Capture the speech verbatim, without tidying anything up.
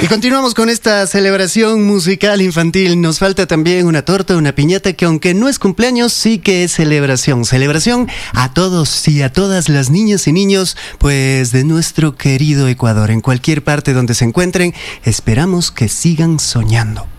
Y continuamos con esta celebración musical infantil. Nos falta también una torta, una piñata, que aunque no es cumpleaños, sí que es celebración. Celebración a todos y a todas las niñas y niños, pues de nuestro querido Ecuador. En cualquier parte donde se encuentren, esperamos que sigan soñando.